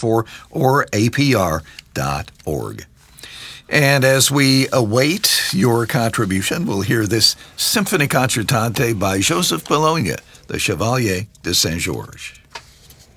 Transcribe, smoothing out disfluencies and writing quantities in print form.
for or apr.org. And as we await your contribution, we'll hear this Symphony Concertante by Joseph Bologna, the Chevalier de Saint-Georges.